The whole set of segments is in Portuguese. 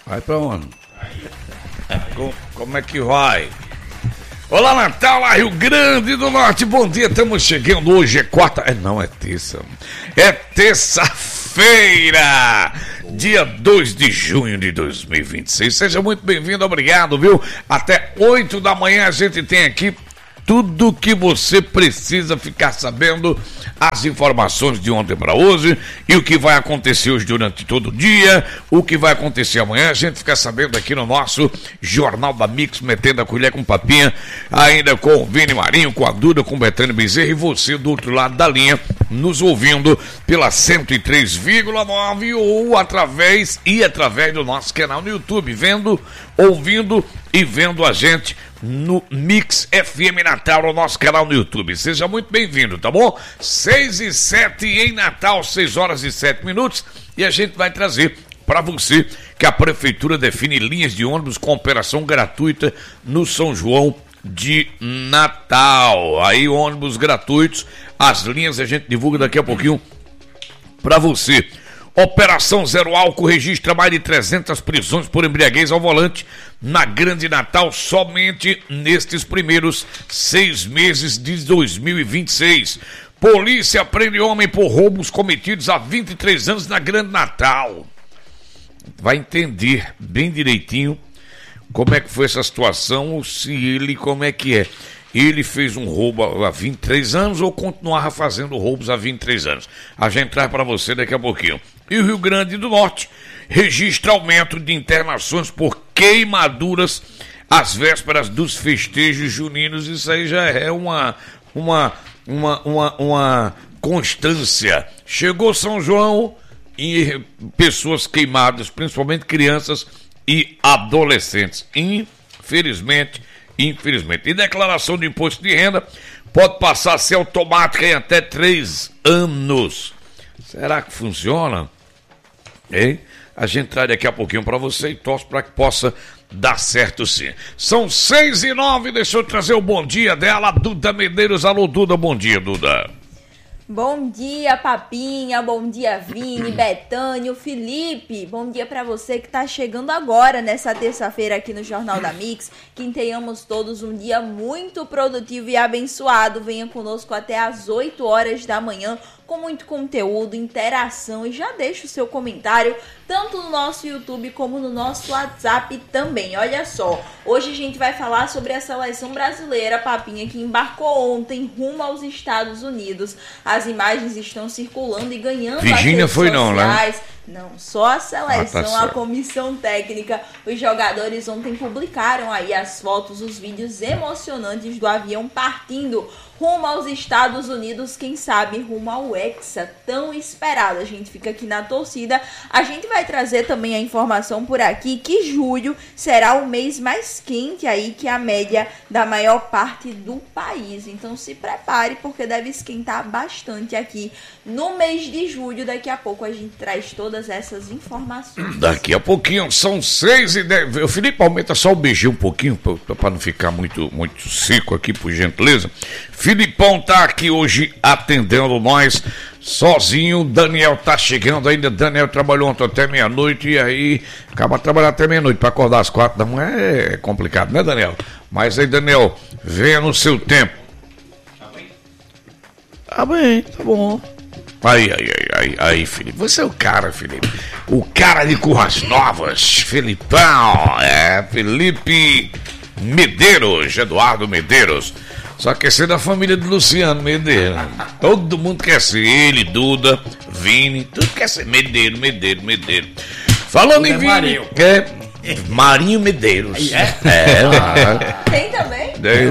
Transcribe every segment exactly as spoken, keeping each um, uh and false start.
Vai pra onde? Como, como é que vai? Olá, Natal, lá Rio Grande do Norte, bom dia, estamos chegando, hoje é quarta, é, não, é terça, é terça-feira, dia dois de junho de dois mil e vinte e seis, seja muito bem-vindo, obrigado, viu? Até oito da manhã a gente tem aqui tudo que você precisa ficar sabendo, as informações de ontem para hoje e o que vai acontecer hoje durante todo o dia, o que vai acontecer amanhã, a gente fica sabendo aqui no nosso Jornal da Mix, metendo a colher com papinha, ainda com o Vini Marinho, com a Duda, com o Betânia Bezerra e você do outro lado da linha, nos ouvindo pela cento e três vírgula nove ou através e através do nosso canal no YouTube, vendo, ouvindo e vendo a gente no Mix F M Natal, no nosso canal no YouTube. Seja muito bem-vindo, tá bom? seis e sete em Natal, seis horas e sete minutos, e a gente vai trazer para você que a Prefeitura define linhas de ônibus com operação gratuita no São João de Natal. Aí ônibus gratuitos, as linhas a gente divulga daqui a pouquinho para você. Operação Zero Álcool registra mais de trezentas prisões por embriaguez ao volante na Grande Natal somente nestes primeiros seis meses de dois mil e vinte e seis. Polícia prende homem por roubos cometidos há vinte e três anos na Grande Natal. Vai entender bem direitinho como é que foi essa situação, ou se ele, como é que é. Ele fez um roubo há vinte e três anos ou continuava fazendo roubos há vinte e três anos. A gente traz para você daqui a pouquinho. E o Rio Grande do Norte registra aumento de internações por queimaduras às vésperas dos festejos juninos. Isso aí já é uma, uma, uma, uma, uma constância. Chegou São João e pessoas queimadas, principalmente crianças e adolescentes. Infelizmente, infelizmente. E declaração de imposto de renda pode passar a ser automática em até três anos. Será que funciona? Hein? A gente traz daqui a pouquinho para você e torce para que possa dar certo sim. São seis e nove, deixa eu trazer o bom dia dela, Duda Medeiros. Alô, Duda, bom dia, Duda. Bom dia, Papinha, bom dia, Vini, Betânia, Felipe, bom dia pra você que tá chegando agora nessa terça-feira aqui no Jornal da Mix, que tenhamos todos um dia muito produtivo e abençoado, venha conosco até às oito horas da manhã, com muito conteúdo, interação e já deixa o seu comentário, tanto no nosso YouTube como no nosso WhatsApp também. Olha só, hoje a gente vai falar sobre a seleção brasileira, Papinha, que embarcou ontem rumo aos Estados Unidos. As imagens estão circulando e ganhando Virgínia foi não, né? Não, só a seleção, ah, tá a comissão técnica. Os jogadores ontem publicaram aí as fotos, os vídeos emocionantes do avião partindo rumo aos Estados Unidos, quem sabe rumo ao Hexa, tão esperado. A gente fica aqui na torcida. A gente vai trazer também a informação por aqui que julho será o mês mais quente aí que a média da maior parte do país. Então se prepare porque deve esquentar bastante aqui no mês de julho. Daqui a pouco a gente traz todas essas informações. Daqui a pouquinho, são seis e dez. O Felipe, aumenta só o beijinho um pouquinho para não ficar muito, muito seco aqui, por gentileza. Filipão tá aqui hoje atendendo nós sozinho. Daniel tá chegando ainda. Daniel trabalhou ontem até meia-noite e aí acaba de trabalhar até meia-noite para acordar às quatro da manhã. É complicado, né, Daniel? Mas aí, Daniel, venha no seu tempo. Tá bem? Tá bem, tá bom. Aí, aí, aí, aí, aí, Felipe. Você é o cara, Felipe. O cara de Curras Novas, Felipão. É, Felipe Medeiros, Eduardo Medeiros. Só quer ser da família do Luciano Medeiros. Todo mundo quer ser. Ele, Duda, Vini, tudo quer ser Medeiro, Medeiro, Medeiro. Falando em Vini, Marinho. Quer Marinho Medeiros. É? É. Tem também? Tem.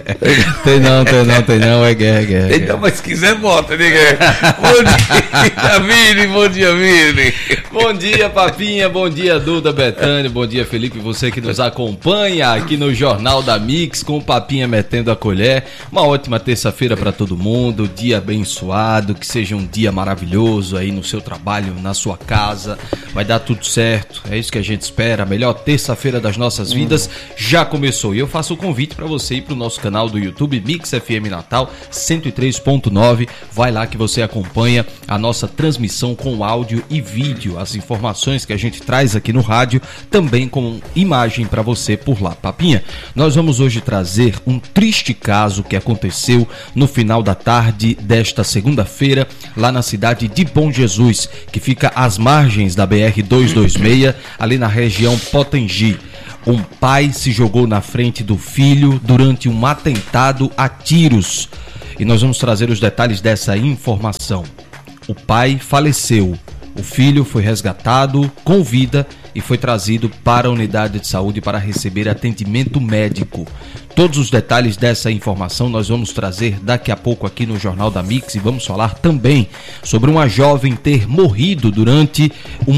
Tem não, tem não, tem não, é guerra, é guerra. Então, mas se quiser, bota, né, guerra? Bom dia, Vini, bom dia, Vini. Bom dia, Papinha, bom dia, Duda, Betânia, bom dia, Felipe, você que nos acompanha aqui no Jornal da Mix, com o Papinha metendo a colher. Uma ótima terça-feira para todo mundo, dia abençoado, que seja um dia maravilhoso aí no seu trabalho, na sua casa, vai dar tudo certo, é isso que a gente espera, a melhor terça-feira das nossas vidas já começou. E eu faço o convite para você você ir para o nosso canal do YouTube, Mix F M Natal cento e três ponto nove. Vai lá que você acompanha a nossa transmissão com áudio e vídeo, as informações que a gente traz aqui no rádio, também com imagem para você por lá. Papinha, nós vamos hoje trazer um triste caso que aconteceu no final da tarde desta segunda-feira, lá na cidade de Bom Jesus, que fica às margens da B R duzentos e vinte e seis, ali na região Potengi. Um pai se jogou na frente do filho durante um atentado a tiros. E nós vamos trazer os detalhes dessa informação. O pai faleceu. O filho foi resgatado com vida e foi trazido para a unidade de saúde para receber atendimento médico. Todos os detalhes dessa informação nós vamos trazer daqui a pouco aqui no Jornal da Mix, e vamos falar também sobre uma jovem ter morrido durante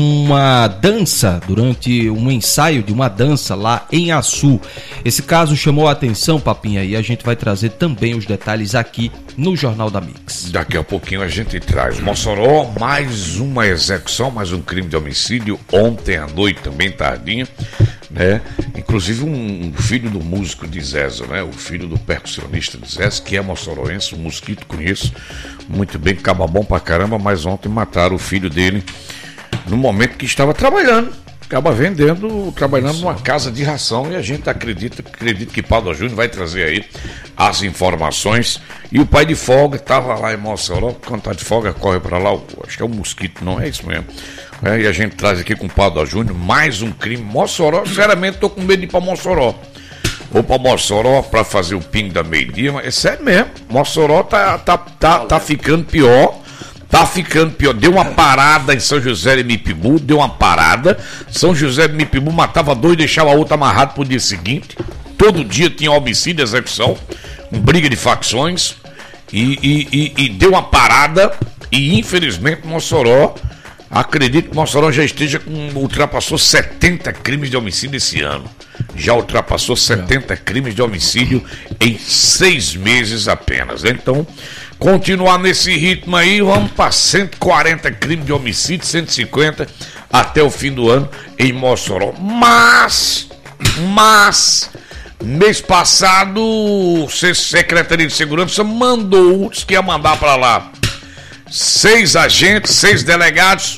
uma dança, durante um ensaio de uma dança lá em Açu. Esse caso chamou a atenção, Papinha, e a gente vai trazer também os detalhes aqui no Jornal da Mix. Daqui a pouquinho a gente traz Mossoró, mais uma execução, mais um crime de homicídio, ontem à noite, também tardinha, né? Inclusive um filho do músico de Zézio, né? O filho do percussionista de Zézio, que é moçoroense, o Mosquito, conheço muito bem, caba bom pra caramba, mas ontem mataram o filho dele no momento que estava trabalhando, acaba vendendo, trabalhando numa casa de ração, e a gente acredita, acredita que Paulo Júnior vai trazer aí as informações. E o pai de folga estava lá em Mossoró, quando tá de folga corre para lá, acho que é o Mosquito, não é isso mesmo? É, e a gente traz aqui com o Paulo Júnior mais um crime. Mossoró, sinceramente tô com medo de ir para Mossoró. Vou para Mossoró para fazer o ping da meio-dia, mas é sério mesmo, Mossoró tá, tá, tá, tá ficando pior. Tá ficando pior. Deu uma parada em São José de Mipibu, deu uma parada. São José de Mipibu matava dois e deixava a outra amarrado pro dia seguinte. Todo dia tinha homicídio, execução, um briga de facções. E, e, e, e deu uma parada. E infelizmente Mossoró, acredito que Mossoró já esteja com, ultrapassou setenta crimes de homicídio esse ano. Já ultrapassou setenta crimes de homicídio em seis meses apenas. Então, continuar nesse ritmo aí, vamos para cento e quarenta crimes de homicídio, cento e cinquenta até o fim do ano em Mossoró. Mas, mas, mês passado, a Secretaria de Segurança mandou, disse que ia mandar para lá seis agentes, seis delegados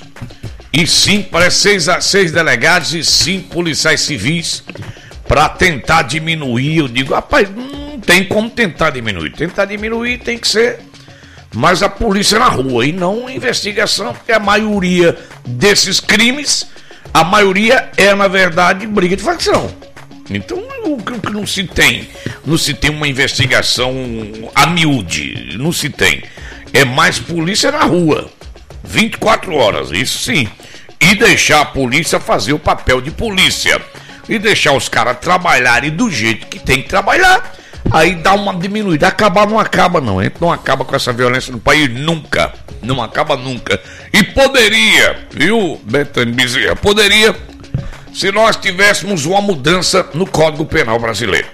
e cinco, parece seis, seis delegados e cinco policiais civis para tentar diminuir. Eu digo, rapaz, não tem como tentar diminuir. Tentar diminuir tem que ser mas a polícia na rua e não investigação, porque a maioria desses crimes, a maioria é, na verdade, briga de facção. Então, o que não se tem, não se tem uma investigação a miúde, não se tem. É mais polícia na rua, vinte e quatro horas, isso sim. E deixar a polícia fazer o papel de polícia. E deixar os caras trabalharem do jeito que tem que trabalhar. Aí dá uma diminuída. Acabar não acaba não. A gente não acaba com essa violência no país nunca. Não acaba nunca. E poderia, viu, Betânia Bezerra? Poderia, se nós tivéssemos uma mudança no Código Penal brasileiro.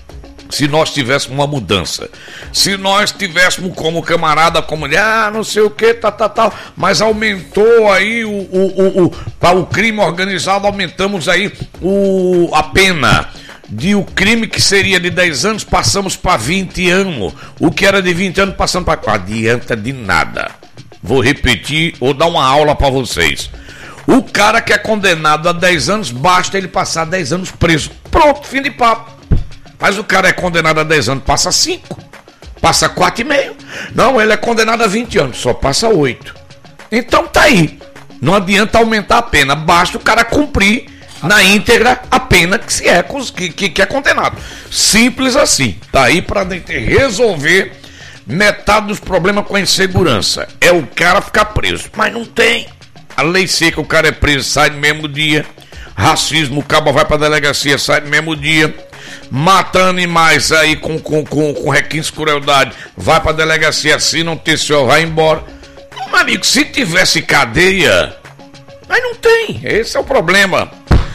Se nós tivéssemos uma mudança. Se nós tivéssemos como camarada, como ah, não sei o que, tal, tal, tal. Mas aumentou aí o, o, o, o, para o crime organizado, aumentamos aí o, a pena. De o crime que seria de dez anos, passamos para vinte anos. O que era de vinte anos, passamos para... Não adianta de nada. Vou repetir ou dar uma aula para vocês. O cara que é condenado a dez anos, basta ele passar dez anos preso. Pronto, fim de papo. Mas o cara é condenado a dez anos, passa cinco. Passa quatro e meio. Não, ele é condenado a vinte anos, só passa oito. Então tá aí. Não adianta aumentar a pena, basta o cara cumprir na íntegra a pena que, se é, que, que, que é condenado. Simples assim. Tá aí para resolver metade dos problemas com a insegurança. É o cara ficar preso. Mas não tem. A lei seca, o cara é preso, sai no mesmo dia. Racismo, o cabo vai pra delegacia, sai no mesmo dia. Mata animais aí com, com, com, com requinte de crueldade, vai pra delegacia, assim não tem senhor, vai embora. Meu amigo, se tivesse cadeia, mas não tem. Esse é o problema.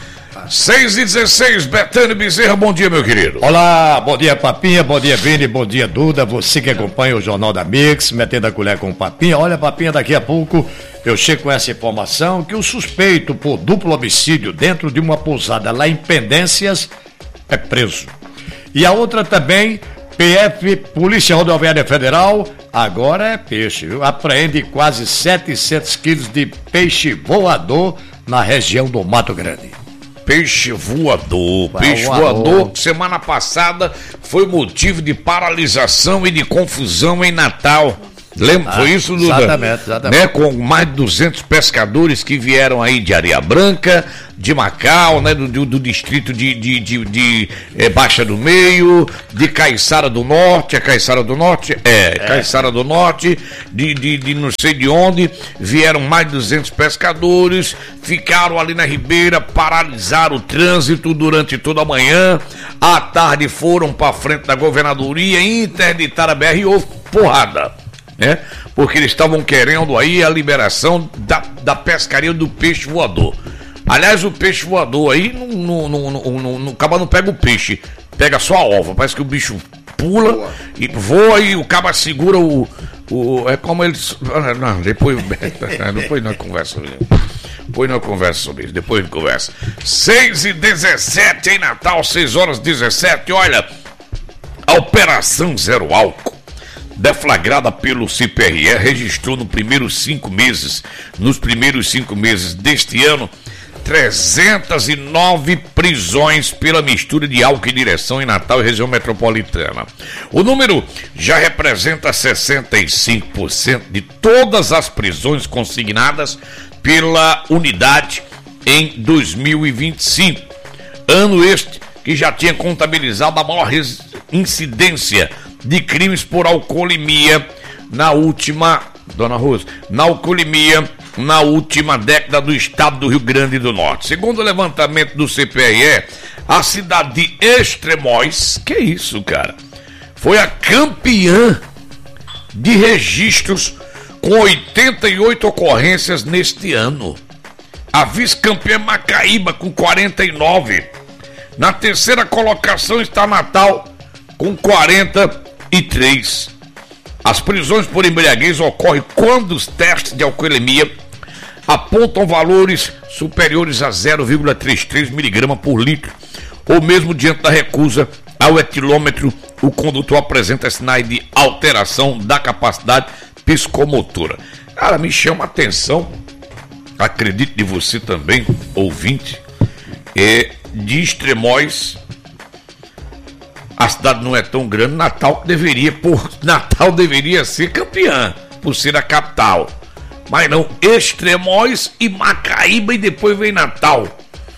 seis e dezesseis, Betânia Bezerra, bom dia, meu querido. Olá, bom dia, Papinha, bom dia, Vini, bom dia, Duda, você que acompanha o Jornal da Mix, metendo a colher com o Papinha. Olha, Papinha, daqui a pouco eu chego com essa informação que o suspeito por duplo homicídio dentro de uma pousada lá em Pendências é preso. E a outra também, P F, Polícia Rodoviária Federal, agora é peixe, viu? Apreende quase setecentos quilos de peixe voador na região do Mato Grande. Peixe voador, Uau, peixe uau. voador que semana passada foi motivo de paralisação e de confusão em Natal. Lembra? Ah, foi isso, Duda? exatamente, exatamente. Né? Com mais de duzentos pescadores que vieram aí de Areia Branca, de Macau, né? do, do, do distrito de, de, de, de é, Baixa do Meio, de Caiçara do Norte, é Caiçara do Norte? É, é. Caiçara do Norte, de, de, de não sei de onde, vieram mais de duzentos pescadores, ficaram ali na Ribeira, paralisaram o trânsito durante toda a manhã, à tarde foram para frente da governadoria, interditaram a B R e houve porrada. Né? Porque eles estavam querendo aí a liberação da, da pescaria do peixe voador. Aliás, o peixe voador aí não, não, não, não, não, não, o caba não pega o peixe, pega só a ova. Parece que o bicho pula voa. E voa e o caba segura o, o. É como eles. Não, depois. Depois nós conversamos. Depois nós conversamos sobre isso. Depois nós conversa. seis e dezessete em Natal, seis horas e dezessete. Olha, a Operação Zero Álcool, deflagrada pelo C P R E, registrou no primeiros cinco meses, nos primeiros cinco meses deste ano, trezentas e nove prisões pela mistura de álcool e direção em Natal e região metropolitana. O número já representa sessenta e cinco por cento de todas as prisões consignadas pela unidade em dois mil e vinte e cinco. Ano este que já tinha contabilizado a maior incidência de crimes por alcoolemia na última, Dona Rosa, na alcoolemia na última década do estado do Rio Grande do Norte. Segundo o levantamento do C P R E, a cidade de Extremóis, que é isso, cara, foi a campeã de registros com oitenta e oito ocorrências neste ano. A vice-campeã Macaíba com quarenta e nove. Na terceira colocação está Natal com quarenta e três. As prisões por embriaguez ocorrem quando os testes de alcoolemia apontam valores superiores a zero vírgula trinta e três miligramas por litro, ou mesmo diante da recusa ao etilômetro, o condutor apresenta sinais de alteração da capacidade psicomotora. Cara, me chama a atenção, acredito de você também, ouvinte, é, de Extremóis. A cidade não é tão grande, Natal deveria, por Natal deveria ser campeã, por ser a capital. Mas não, Extremóis e Macaíba e depois vem Natal.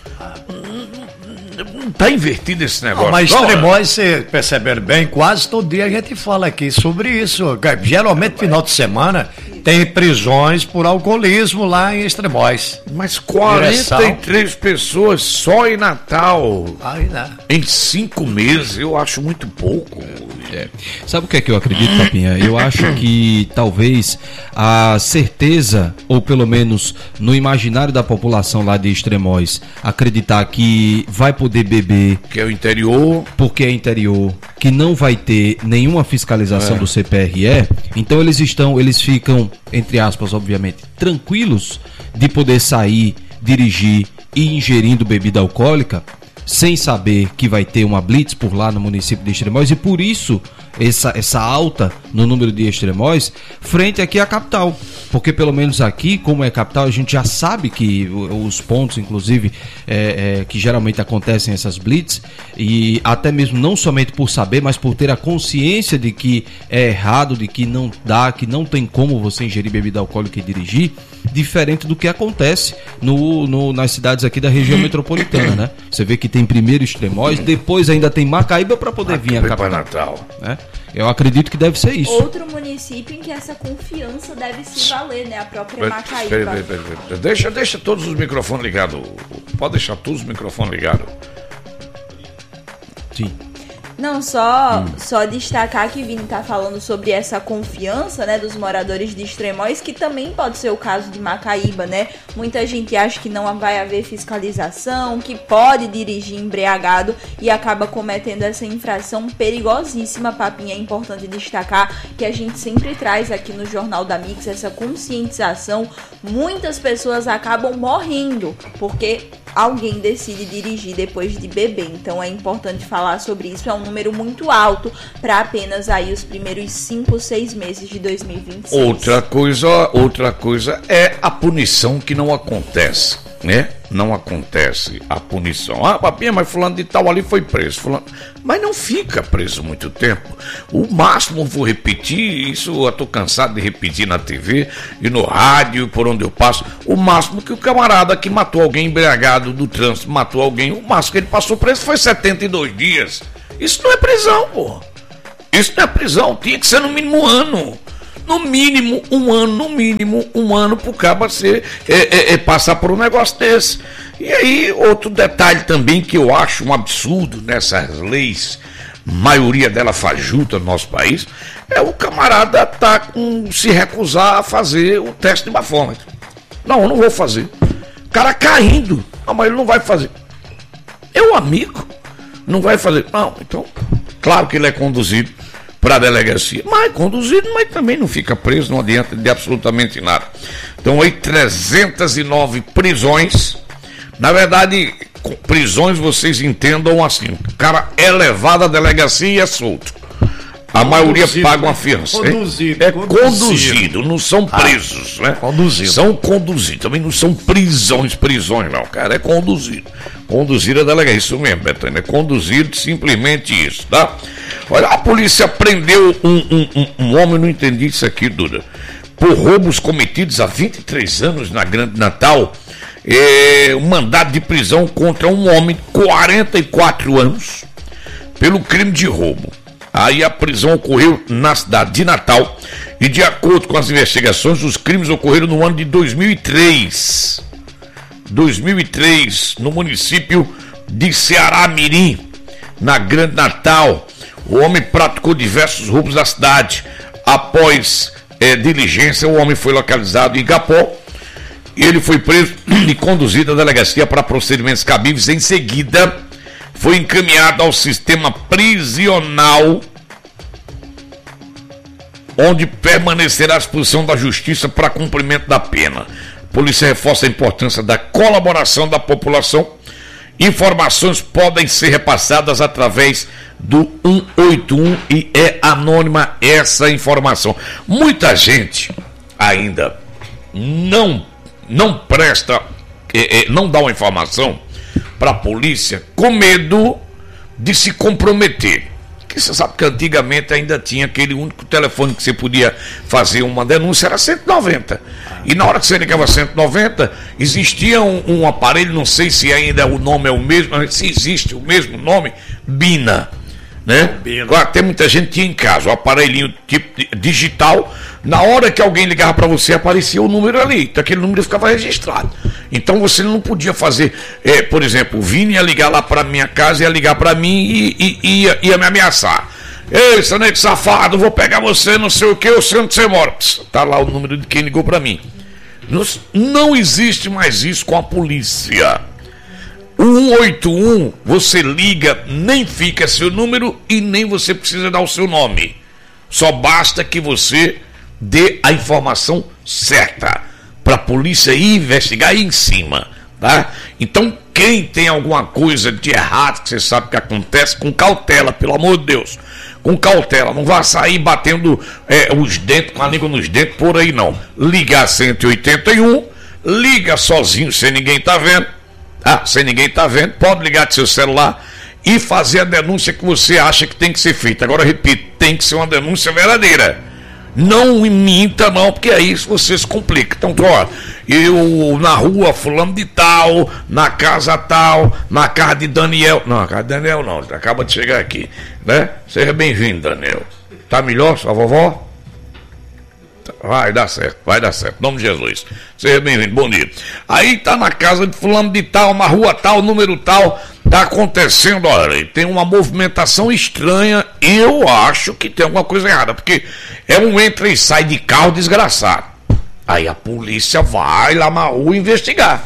Não tá invertido esse negócio. Não, mas Extremóis, você perceber bem, quase todo dia a gente fala aqui sobre isso. Geralmente final de semana tem prisões por alcoolismo lá em Extremóis. Mas quarenta e três pessoas só em Natal. Aí, né? Em cinco meses, eu acho muito pouco. É. Sabe o que é que eu acredito, Papinha? Eu acho que talvez a certeza, ou pelo menos no imaginário da população lá de Extremóis, acreditar que vai poder beber, que é o interior, porque é interior, que não vai ter nenhuma fiscalização é. do C P R E, então eles estão, eles ficam, entre aspas, obviamente, tranquilos de poder sair, dirigir e ingerindo bebida alcoólica, sem saber que vai ter uma blitz por lá no município de Extremóis, e por isso essa, essa alta no número de Extremóis frente aqui à capital, porque pelo menos aqui, como é capital, a gente já sabe que os pontos, inclusive, é, é, que geralmente acontecem essas blitz, e até mesmo não somente por saber, mas por ter a consciência de que é errado, de que não dá, que não tem como você ingerir bebida alcoólica e dirigir, diferente do que acontece no, no, nas cidades aqui da região metropolitana, né? Você vê que tem primeiro Extremóis, depois ainda tem Macaíba para poder vir a capital. Natal. Né? Eu acredito que deve ser isso. Outro município em que essa confiança deve se valer, né? A própria Macaíba. Pera, pera, pera, pera. Deixa, deixa todos os microfones ligados. Pode deixar todos os microfones ligados. Sim. Não, só, hum. só destacar que Vini tá falando sobre essa confiança, né, dos moradores de Extremóis, que também pode ser o caso de Macaíba, né? Muita gente acha que não vai haver fiscalização, que pode dirigir embriagado e acaba cometendo essa infração perigosíssima, Papinha. É importante destacar que a gente sempre traz aqui no Jornal da Mix essa conscientização. Muitas pessoas acabam morrendo porque alguém decide dirigir depois de beber. Então é importante falar sobre isso. É um número muito alto para apenas aí os primeiros cinco, seis meses de dois mil e vinte e seis. Outra coisa, outra coisa é a punição que não acontece, né? Não acontece a punição. Ah, papinha, mas fulano de tal ali foi preso. Fulano... Mas não fica preso muito tempo. O máximo, vou repetir, isso eu tô cansado de repetir na T V e no rádio, por onde eu passo, o máximo que o camarada que matou alguém embriagado do trânsito, matou alguém, o máximo que ele passou preso foi setenta e dois dias. Isso não é prisão, pô. Isso não é prisão, tinha que ser no mínimo um ano. No mínimo um ano, no mínimo um ano pro cabo ser, é, é, é, passar por um negócio desse. E aí, outro detalhe também que eu acho um absurdo nessas leis, maioria dela fajuta no nosso país, é o camarada tá com, se recusar a fazer o teste de bafômetro. Não, eu não vou fazer. O cara caindo, não, mas ele não vai fazer. É um amigo, não vai fazer. Não, então, claro que ele é conduzido para a delegacia, mas conduzido, mas também não fica preso, não adianta de absolutamente nada. Então aí trezentas e nove prisões, na verdade, prisões vocês entendam assim, o cara é levado à delegacia e é solto. A maioria paga uma fiança. Conduzido. É conduzido, conduzido não são presos, ah, né? Conduzido. São conduzidos, também não são prisões, prisões não, cara, é conduzido. Conduzido a delegacia, isso mesmo, Betânia, é conduzido, simplesmente isso, tá? Olha, a polícia prendeu um, um, um, um homem, não entendi isso aqui, Duda, por roubos cometidos há vinte e três anos na Grande Natal, é, um mandado de prisão contra um homem de quarenta e quatro anos, pelo crime de roubo. Aí a prisão ocorreu na cidade de Natal e, de acordo com as investigações, os crimes ocorreram no ano de dois mil e três. dois mil e três, no município de Ceará-Mirim, na Grande Natal. O homem praticou diversos roubos da cidade. Após é, diligência, o homem foi localizado em Igapó. Ele foi preso e conduzido à delegacia para procedimentos cabíveis. Em seguida, foi encaminhado ao sistema prisional, onde permanecerá à disposição da justiça para cumprimento da pena. A polícia reforça a importância da colaboração da população. Informações podem ser repassadas através do um oito um e é anônima essa informação. Muita gente ainda não, não presta, é, é, não dá uma informação para a polícia com medo de se comprometer. Porque você sabe que antigamente ainda tinha aquele único telefone que você podia fazer uma denúncia, era cento e noventa. E na hora que você ligava cento e noventa, existia um, um aparelho, não sei se ainda o nome é o mesmo, mas se existe o mesmo nome, Bina. Né? Agora, tem muita gente que tinha em casa o aparelhinho tipo digital, na hora que alguém ligava para você aparecia o número ali, então aquele número ficava registrado. Então você não podia fazer, é, por exemplo, o Vini ia ligar lá para minha casa, ia ligar para mim e, e, e ia, ia me ameaçar. Ei, seu nego safado, vou pegar você, não sei o que, eu sei onde você mora. Pss, tá lá o número de quem ligou para mim. Não, não existe mais isso com a polícia. O um oito um, você liga, nem fica seu número e nem você precisa dar o seu nome. Só basta que você dê a informação certa para a polícia ir investigar aí em cima, tá? Então, quem tem alguma coisa de errado, que você sabe que acontece, com cautela, pelo amor de Deus, com cautela, não vá sair batendo é, os dentes, com a língua nos dentes, por aí não. Ligar cento e oitenta e um, liga sozinho, sem ninguém tá vendo, ah, sem ninguém tá vendo, pode ligar do seu celular e fazer a denúncia que você acha que tem que ser feita. Agora, repito, tem que ser uma denúncia verdadeira. Não minta não, porque aí você se complica. Então, ó, eu na rua fulano de tal, na casa tal, na casa de Daniel. Não, na casa de Daniel não, acaba de chegar aqui, né? Seja bem-vindo, Daniel. Tá melhor, sua vovó? Vai dar certo, vai dar certo, em nome de Jesus. Seja bem-vindo, bom dia. Aí tá na casa de fulano de tal, na rua tal, número tal, tá acontecendo, olha, tem uma movimentação estranha, eu acho que tem alguma coisa errada, porque é um entra e sai de carro desgraçado. Aí a polícia vai lá na rua investigar.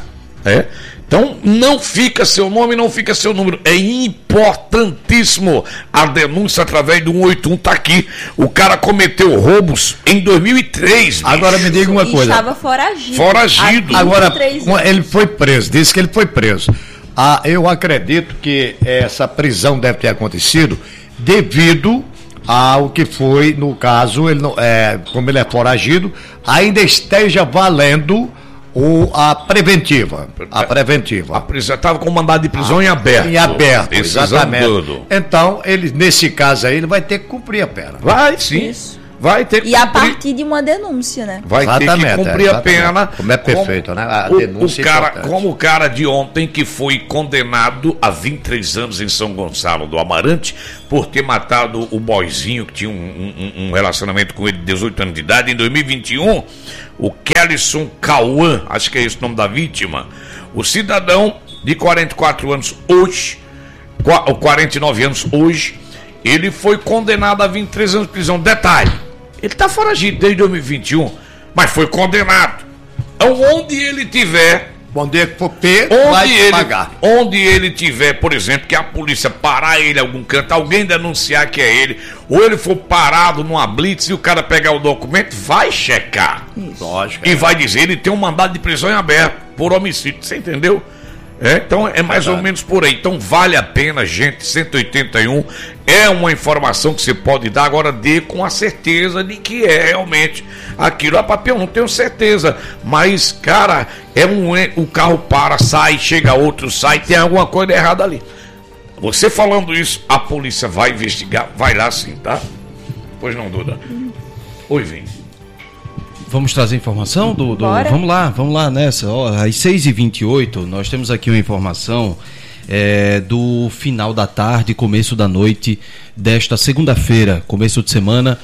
É? Então, não fica seu nome, não fica seu número. É importantíssimo a denúncia através do cento e oitenta e um. Tá aqui. O cara cometeu roubos em dois mil e três. Bicho. Agora me diga uma e coisa. Estava foragido. Foragido. Agora, ele foi preso, disse que ele foi preso. Ah, eu acredito que essa prisão deve ter acontecido devido ao que foi, no caso, ele não, é, como ele é foragido, ainda esteja valendo o, a preventiva. A preventiva. A prisão estava com mandado de prisão ah, em aberto. Em aberto, exatamente. Tudo. Então, ele, nesse caso aí, ele vai ter que cumprir a pena. Vai, sim. Isso. Vai ter que e a partir de uma denúncia, né? Vai exatamente, ter que cumprir é, a pena. Como é perfeito, como, né? A o, denúncia o cara, é como o cara de ontem que foi condenado a vinte e três anos em São Gonçalo do Amarante por ter matado o boyzinho que tinha um, um, um relacionamento com ele de dezoito anos de idade. Em dois mil e vinte e um, o Kellyson Cauã, acho que é esse o nome da vítima, o cidadão de quarenta e quatro anos hoje, ou quarenta e nove anos hoje, ele foi condenado a vinte e três anos de prisão. Detalhe, ele está foragido desde dois mil e vinte e um, mas foi condenado. Então, onde ele tiver, onde ele for pego, onde vai ele, pagar. Onde ele tiver, por exemplo, que a polícia parar ele em algum canto, alguém denunciar que é ele, ou ele for parado numa blitz e o cara pegar o documento, vai checar. Isso. Lógico. E é. vai dizer, ele tem um mandado de prisão em aberto por homicídio, você entendeu? É, então é mais ou menos por aí. Então vale a pena, gente. Cento e oitenta e um é uma informação que você pode dar. Agora dê com a certeza de que é realmente aquilo. Ah, papi, eu não tenho certeza, mas cara, é um, o carro para, sai, chega outro, sai, tem alguma coisa errada ali. Você falando isso, a polícia vai investigar, vai lá sim, tá? Pois não, Duda? Oi, Vim. Vamos trazer informação do, do... Bora. Vamos lá, vamos lá nessa. Ó, às seis e vinte e oito, nós temos aqui uma informação é, do final da tarde, começo da noite desta segunda-feira, começo de semana,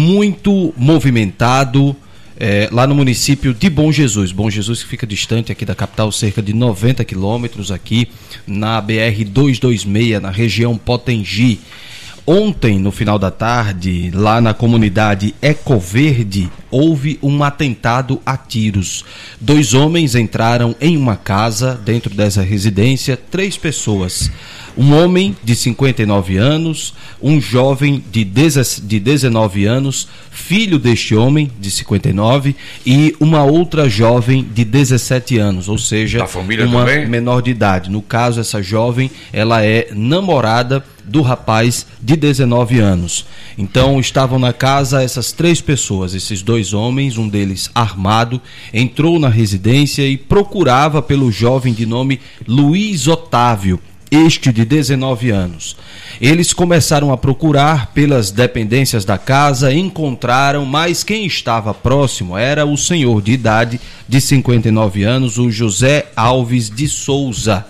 muito movimentado é, lá no município de Bom Jesus. Bom Jesus que fica distante aqui da capital, cerca de noventa quilômetros, aqui na B R duzentos e vinte e seis, na região Potengi. Ontem, no final da tarde, lá na comunidade Ecoverde, houve um atentado a tiros. Dois homens entraram em uma casa dentro dessa residência, três pessoas. Um homem de cinquenta e nove anos, um jovem de dezenove anos, filho deste homem de cinquenta e nove e uma outra jovem de dezessete anos, ou seja, da família uma também? menor de idade. No caso, essa jovem, ela é namorada do rapaz de dezenove anos. Então estavam na casa essas três pessoas, esses dois homens, um deles armado, entrou na residência e procurava pelo jovem de nome Luiz Otávio, este de dezenove anos. Eles começaram a procurar pelas dependências da casa, encontraram, mas quem estava próximo era o senhor de idade de cinquenta e nove anos, o José Alves de Souza.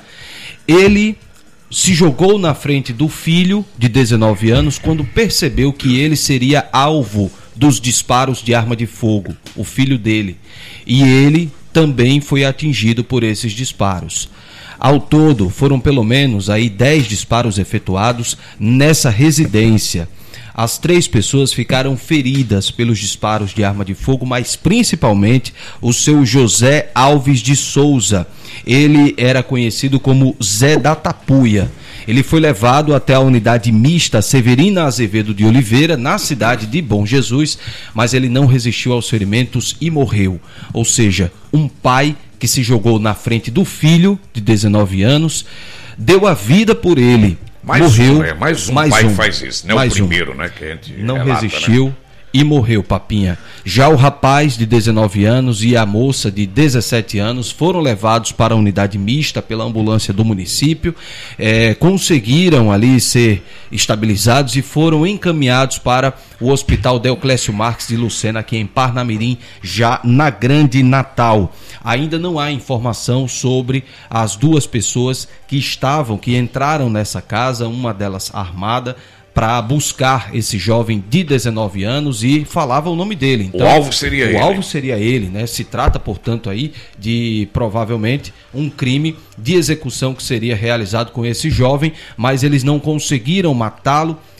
Ele se jogou na frente do filho de dezenove anos quando percebeu que ele seria alvo dos disparos de arma de fogo, o filho dele. E ele também foi atingido por esses disparos. Ao todo, foram pelo menos aí dez disparos efetuados nessa residência. As três pessoas ficaram feridas pelos disparos de arma de fogo, mas principalmente o seu José Alves de Souza. Ele era conhecido como Zé da Tapuia. Ele foi levado até a unidade mista Severina Azevedo de Oliveira, na cidade de Bom Jesus, mas ele não resistiu aos ferimentos e morreu. Ou seja, um pai que se jogou na frente do filho de dezenove anos, deu a vida por ele. Mais morreu, um, é, mais um mais pai um, faz isso, não é o primeiro, um. né, que a gente não relata, resistiu, né? E morreu, Papinha. Já o rapaz de dezenove anos e a moça de dezessete anos foram levados para a unidade mista pela ambulância do município, é, conseguiram ali ser estabilizados e foram encaminhados para o Hospital Deoclésio Marques de Lucena, aqui em Parnamirim, já na Grande Natal. Ainda não há informação sobre as duas pessoas que estavam, que entraram nessa casa, uma delas armada, para buscar esse jovem de dezenove anos e falava o nome dele. Então, o alvo seria o ele. O alvo seria ele, né? Se trata, portanto, aí de provavelmente um crime de execução que seria realizado com esse jovem, mas eles não conseguiram matá-lo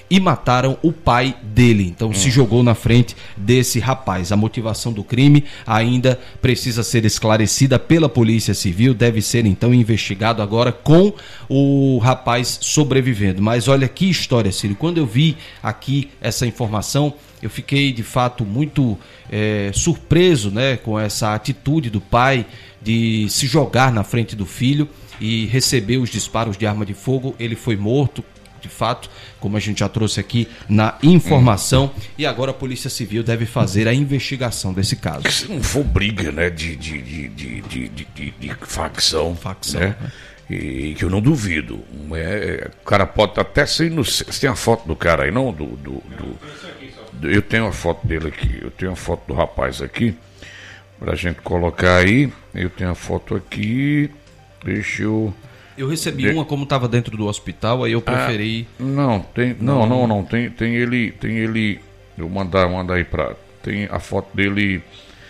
e mataram o pai dele. Então hum. se jogou na frente desse rapaz. A motivação do crime ainda precisa ser esclarecida pela Polícia Civil, deve ser então investigado agora com o rapaz sobrevivendo. Mas olha que história, Ciro. Quando eu vi aqui essa informação, eu fiquei de fato muito é, surpreso, né, com essa atitude do pai de se jogar na frente do filho e receber os disparos de arma de fogo. Ele foi morto, de fato, como a gente já trouxe aqui na informação, hum. e agora a Polícia Civil deve fazer a investigação desse caso. Se não for briga, né, de, de, de, de, de, de, de facção, facção né? né? E que eu não duvido. É, o cara pode até ser inocente. Você tem a foto do cara aí, não? Do, do, do, eu tenho a foto dele aqui. Eu tenho a foto do rapaz aqui. Pra gente colocar aí. Eu tenho a foto aqui. Deixa eu... Eu recebi de... uma como estava dentro do hospital, aí eu preferi... Ah, não, tem... Não, não, não. não tem, tem ele... Tem ele... Eu vou mandar, mandar aí pra... Tem a foto dele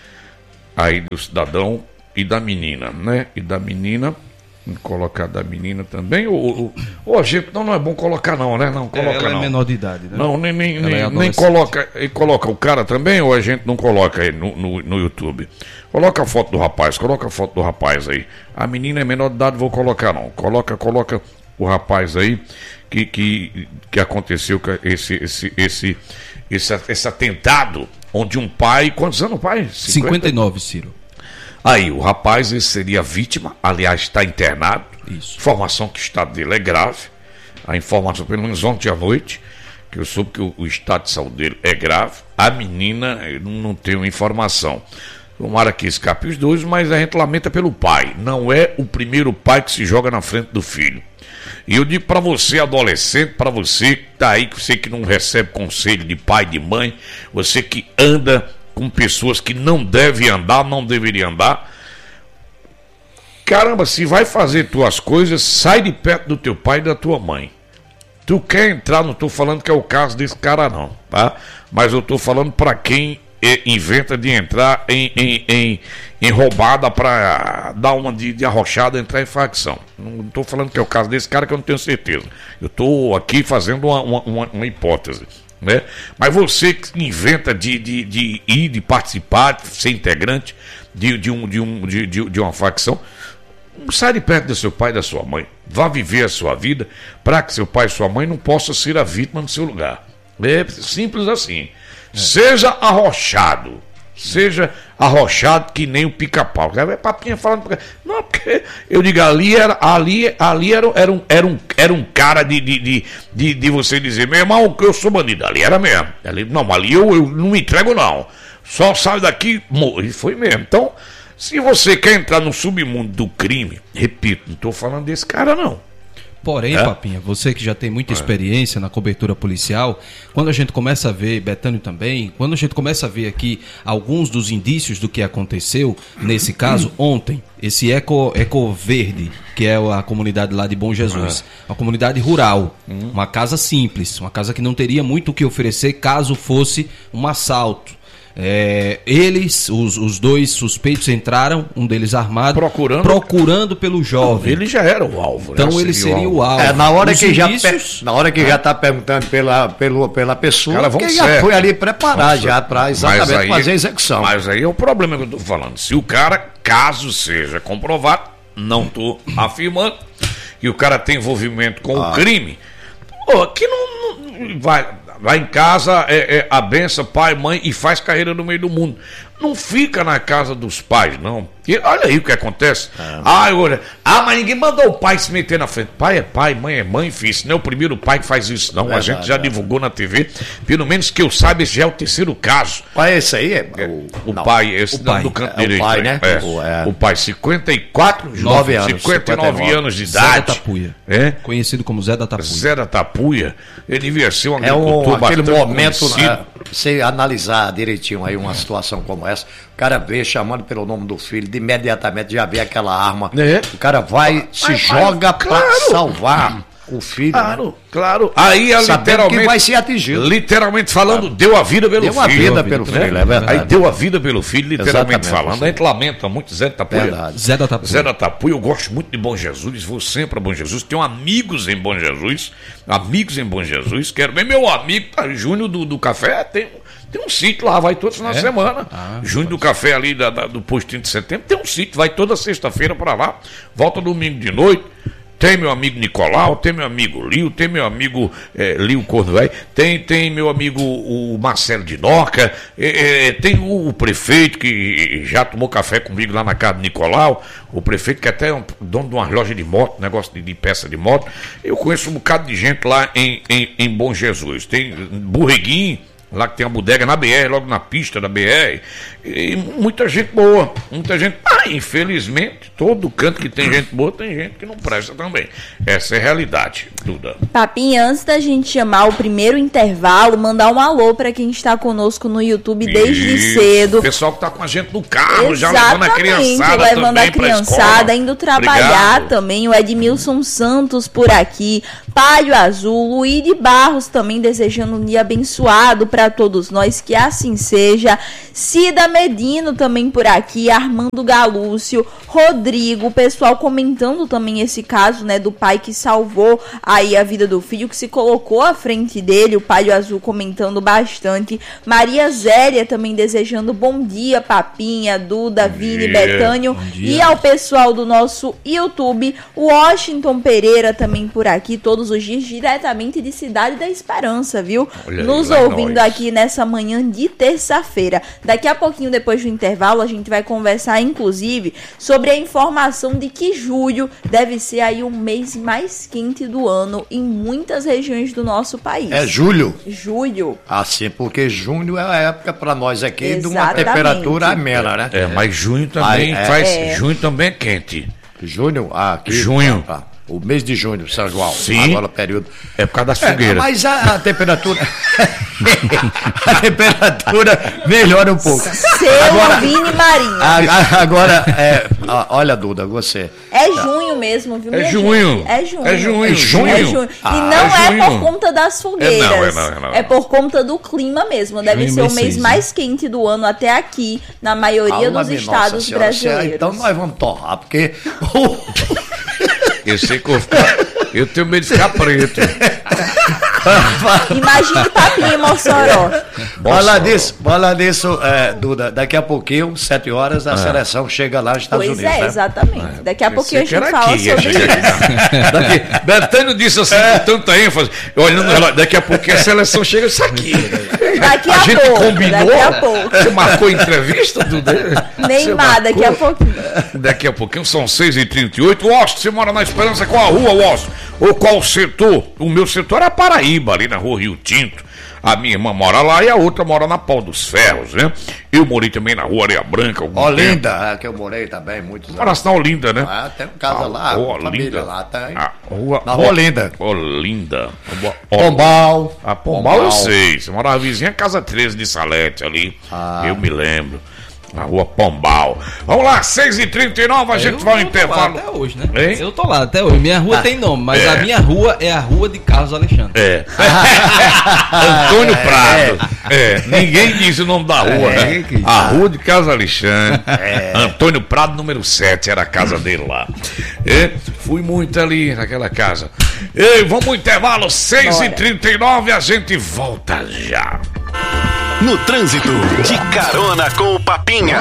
aí do cidadão e da menina, né? E da menina... Colocar da menina também, ou, ou, ou a gente, não, não é bom colocar não, né? Não, coloca ela não. é menor de idade, né? Não, nem, nem, nem, é nem coloca, e coloca o cara também, ou a gente não coloca aí no, no, no YouTube. Coloca a foto do rapaz, coloca a foto do rapaz aí. A menina é menor de idade, vou colocar não. Coloca, coloca o rapaz aí, que, que, que aconteceu esse, esse, esse, esse, esse atentado, onde um pai, quantos anos o pai? cinquenta e nove, Ciro. Aí, o rapaz, esse seria vítima, aliás, está internado. Isso. Informação que o estado dele é grave. A informação, pelo menos ontem à noite, que eu soube que o, o estado de saúde dele é grave. A menina, eu não, não tenho informação. Tomara que escape os dois, mas a gente lamenta pelo pai. Não é o primeiro pai que se joga na frente do filho. E eu digo para você, adolescente, para você que está aí, você que não recebe conselho de pai, de mãe, você que anda com pessoas que não devem andar, não deveria andar. Caramba, se vai fazer tuas coisas, sai de perto do teu pai e da tua mãe. Tu quer entrar, não estou falando que é o caso desse cara não, tá? Mas eu estou falando para quem é, inventa de entrar em, em, em, em roubada para dar uma de, de arrochada, entrar em facção. Não estou falando que é o caso desse cara, que eu não tenho certeza. Eu estou aqui fazendo uma, uma, uma, uma hipótese. Né? Mas você que inventa de, de, de ir, de participar, de ser integrante de, de, um, de, um, de, de, de uma facção, sai de perto do seu pai e da sua mãe. Vá viver a sua vida para que seu pai e sua mãe não possam ser a vítima no seu lugar. É simples assim. É. Seja arrochado. Seja arrochado que nem o pica-pau. É papinha falando. Não, porque eu digo, ali era, ali, ali era, era, um, era, um, era um cara de, de, de, de, de você dizer, meu irmão, eu sou bandido. Ali era mesmo. Ali, não, ali eu, eu não me entrego, não. Só saio daqui, morro. E foi mesmo. Então, se você quer entrar no submundo do crime, repito, não estou falando desse cara, não. Porém, é? Papinha, você que já tem muita experiência é. na cobertura policial, quando a gente começa a ver, Betânio também, quando a gente começa a ver aqui alguns dos indícios do que aconteceu, nesse caso, ontem, esse Eco, Eco Verde, que é a comunidade lá de Bom Jesus, é. uma comunidade rural, hum. uma casa simples, uma casa que não teria muito o que oferecer caso fosse um assalto. É, eles, os, os dois suspeitos entraram, um deles armado, procurando, procurando pelo jovem. Ele já era o alvo, então né? ele seria o alvo. É, na hora os que indícios, já na hora que é. já está perguntando pela, pela, pela pessoa, que já foi ali preparar já para exatamente aí, fazer a execução. Mas aí é o problema que eu estou falando. Se o cara, caso seja comprovado, não estou afirmando que o cara tem envolvimento com ah. o crime, pô, que não, não vai. Vai em casa, é, é, a benção, pai, mãe, e faz carreira no meio do mundo. Não fica na casa dos pais, não. E olha aí o que acontece. Ah, ah, olha, ah, mas ninguém mandou o pai se meter na frente. Pai é pai, mãe é mãe, filho. Isso não é o primeiro pai que faz isso, não. É a gente já divulgou na T V. Pelo menos que eu saiba, esse já é o terceiro caso. Pai, esse aí é o, o pai, esse o pai. do canto é, direito. O pai, né? É. O, é. o pai, cinquenta e quatro, nove anos, cinquenta e nove anos de idade. Zé da Tapuia. É? Conhecido como Zé da Tapuia. Zé da Tapuia. Ele devia ser um agricultor é um, aquele momento, né, você analisar direitinho aí uma situação como essa, o cara vê chamando pelo nome do filho, de imediatamente já vê aquela arma, é. o cara vai, Mas, se joga para claro. salvar o filho. Claro, né? claro. Aí é literalmente. Que vai ser atingido. Literalmente falando, ah, deu a vida pelo deu filho. Deu a vida pelo filho, filho, é verdade. Aí deu a vida pelo filho, literalmente Exatamente, falando. A gente lamenta muito Zé da Tapuia. Verdade. Zé da Tapuia. Zé da Tapuia, eu gosto muito de Bom Jesus, vou sempre a Bom Jesus. Tenho amigos em Bom Jesus, amigos em Bom Jesus. Quero bem, meu amigo, tá, Júnior do, do Café, tem, tem um sítio lá, vai todos na é? semana. Ah, Júnior do Café ali da, da, do postinho de setembro, tem um sítio, vai toda sexta-feira para lá, volta domingo de noite. Tem meu amigo Nicolau, tem meu amigo Lio, tem meu amigo é, Lio Cordovéi, tem, tem meu amigo o Marcelo de Noca, é, é, tem o, o prefeito que já tomou café comigo lá na casa do Nicolau, o prefeito que até é um dono de uma loja de moto, negócio de, de peça de moto. Eu conheço um bocado de gente lá em, em, em Bom Jesus. Tem Borreguinho, lá que tem a bodega na B R, logo na pista da B R, e muita gente boa, muita gente, ah, infelizmente, todo canto que tem gente boa, tem gente que não presta também, essa é a realidade, Duda. Papinha, antes da gente chamar o primeiro intervalo, mandar um alô para quem está conosco no YouTube desde Isso. cedo. O pessoal que está com a gente no carro, Exatamente, já levando a criançada levando também a criançada, indo trabalhar Obrigado. também, o Edmilson Santos por aqui, Palho Azul, Luíde Barros também desejando um dia abençoado para para todos nós, que assim seja. Cida Medino também por aqui, Armando Galúcio, Rodrigo, o pessoal comentando também esse caso, né, do pai que salvou aí a vida do filho, que se colocou à frente dele, o Palho Azul comentando bastante. Maria Zélia também desejando bom dia, Papinha, Duda, bom Vini, dia. Betânio, e ao pessoal do nosso YouTube, Washington Pereira também por aqui, todos os dias, diretamente de Cidade da Esperança, viu? Olha Nos aí, ouvindo nós. aqui nessa manhã de terça-feira. Daqui a pouquinho, depois do intervalo, a gente vai conversar, inclusive, sobre a informação de que julho deve ser aí o mês mais quente do ano em muitas regiões do nosso país. É julho? Julho. Ah, sim, porque junho é a época para nós aqui Exatamente. de uma temperatura amena, né? É, mas junho também Ai, é, faz. É. Junho também é quente. Junho? Ah, aqui. Junho. Ah, o mês de junho, São João. Sim. Agora o período. É por causa das fogueiras. É, mas a, a temperatura. a temperatura melhora um pouco. Seu agora, Vini Marinho. A, agora, é, a, olha, Duda, você. É junho mesmo, viu? É junho. É junho. É junho. É junho. É junho. Ah, e não é, é por conta das fogueiras. É, não, é, não, é, não. é por conta do clima mesmo. Deve junho ser o mês seis, mais né? quente do ano até aqui, na maioria Alma dos estados senhora, brasileiros. Então nós vamos torrar, porque. Eu sei que eu vou ficar. Eu tenho medo de ficar preto. Imagine Papinha em Mossoró. Fala disso, fala disso, é, Duda. Daqui a pouquinho, sete horas, a é. seleção chega lá nos Estados pois Unidos. Pois é, né? exatamente. É. Daqui a pouquinho a gente fala aqui, sobre isso. Daqui, Betânio disse assim, é. com tanta ênfase, olhando no relógio, daqui a pouquinho a seleção chega isso aqui. Daqui a, a gente pouco, combinou. Daqui a pouco. Você marcou entrevista, Duda? Neymar, daqui a pouquinho. Daqui a pouquinho, são seis e trinta e oito. Washington, você mora na Esperança, qual a rua, Washington? Ou qual setor? O meu setor é a Paraíba, ali na rua Rio Tinto. A minha irmã mora lá e a outra mora na Pau dos Ferros, né? Eu morei também na rua Areia Branca. Olinda, é, que eu morei também, muitos anos. Morasse na Olinda, né? Ah, tem casa a lá, Olinda. família lá, tem. A rua, na rua Olinda. Olinda. Pombal. A Pombal, Pombal eu sei. Você morava vizinha, Casa treze de Salete ali. Ah. Eu me lembro. Na rua Pombal. Vamos lá, seis e trinta e nove, a gente eu, vai ao intervalo. Até hoje, né? Hein? Eu tô lá até hoje. Minha rua ah, tem nome, mas é. a minha rua é a rua de Carlos Alexandre. É. Antônio Prado. É. é. Ninguém diz o nome da rua, é. né? A rua de Carlos Alexandre. É. Antônio Prado, número sete, era a casa dele lá. É. Fui muito ali naquela casa. Ei, vamos ao intervalo, seis e trinta e nove, a gente volta já. No trânsito, de carona com o Papinha.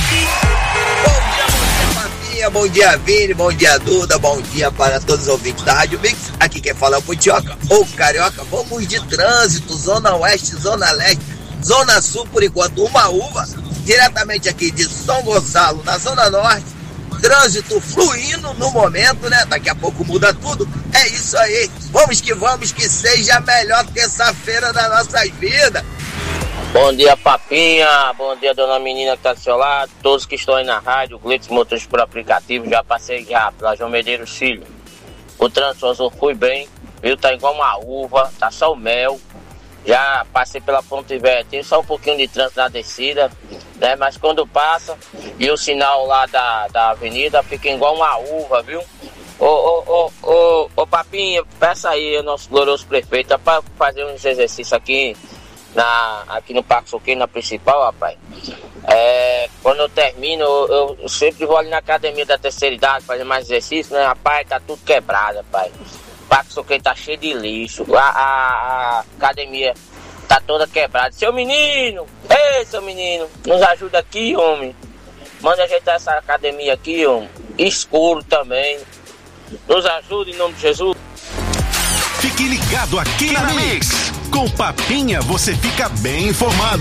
Bom dia, bom dia, Vini, bom dia, Duda, bom dia para todos os ouvintes da Rádio Mix. Aqui quem fala é o Putioca ou Carioca. Vamos de trânsito, Zona Oeste, Zona Leste, Zona Sul, por enquanto, uma uva. Diretamente aqui de São Gonçalo, na Zona Norte. Trânsito fluindo no momento, né? Daqui a pouco muda tudo. É isso aí. Vamos que vamos, que seja a melhor terça-feira das nossas vidas. Bom dia, Papinha. Bom dia, dona menina que tá do seu lado. Todos que estão aí na rádio, Glitz Motores por aplicativo. Já passei já pela João Medeiros Filho. O trânsito foi bem, viu? Tá igual uma uva, tá só o mel. Já passei pela Ponte Velha, tem só um pouquinho de trânsito na descida, né? Mas quando passa, e o sinal lá da, da avenida fica igual uma uva, viu? Ô, ô, ô, ô, ô, Papinha, peça aí ao nosso glorioso prefeito para fazer uns exercícios aqui, na, aqui no Parque Suqueiro, na principal, rapaz. É, quando eu termino, eu, eu sempre vou ali na academia da terceira idade fazer mais exercício, né? Rapaz, tá tudo quebrado, rapaz. O Parque Suqueiro tá cheio de lixo, a, a, a academia tá toda quebrada. Seu menino, ei, seu menino, nos ajuda aqui, homem. Manda ajeitar essa academia aqui, homem. Escuro também. Nos ajuda em nome de Jesus. Fique ligado aqui na Mix. Com Papinha você fica bem informado.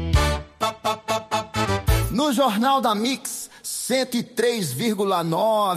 No Jornal da Mix cento e três vírgula nove.